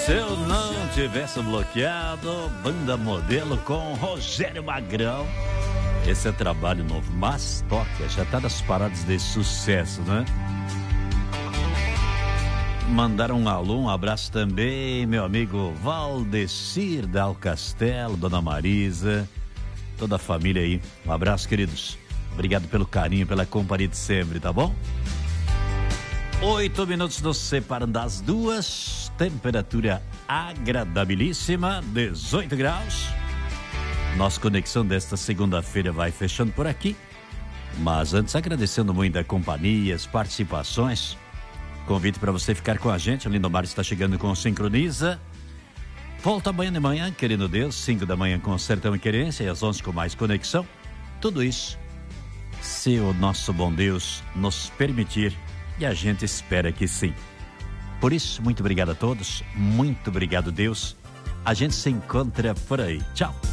Se eu não tivesse bloqueado, Banda Modelo com Rogério Magrão. Esse é trabalho novo, mas toca, já tá nas paradas de sucesso, né? Mandaram um alô, um abraço também, meu amigo Valdecir Dal Castelo, Dona Marisa, toda a família aí. Um abraço, queridos. Obrigado pelo carinho, pela companhia de sempre, tá bom? 8 minutos nos separam das 2, temperatura agradabilíssima, 18 graus. Nossa conexão desta segunda-feira vai fechando por aqui. Mas antes, agradecendo muito a companhia, as participações. Convite para você ficar com a gente. O Lindomar está chegando com Sincroniza. Volta amanhã de manhã, querendo Deus, 5 da manhã com Sertão e Querência e às 11 com mais conexão. Tudo isso, se o nosso bom Deus nos permitir, e a gente espera que sim. Por isso, muito obrigado a todos. Muito obrigado, Deus. A gente se encontra por aí. Tchau.